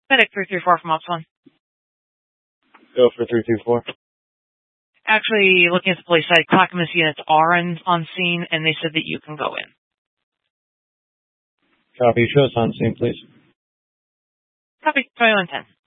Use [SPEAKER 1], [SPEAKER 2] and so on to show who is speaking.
[SPEAKER 1] Medic 334 from Ops 1.
[SPEAKER 2] Go for 324.
[SPEAKER 1] Actually, looking at the police side, Clackamas units are on scene, and they said that you can go in.
[SPEAKER 2] Copy. Show us on scene, please.
[SPEAKER 1] Copy. 2110.